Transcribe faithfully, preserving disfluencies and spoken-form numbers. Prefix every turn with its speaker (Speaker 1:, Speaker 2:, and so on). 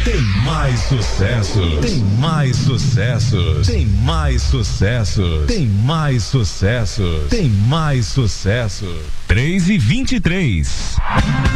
Speaker 1: Tem mais sucesso. Tem mais sucesso. Tem mais sucesso. Tem mais sucesso. Tem mais sucesso. três e vinte e três.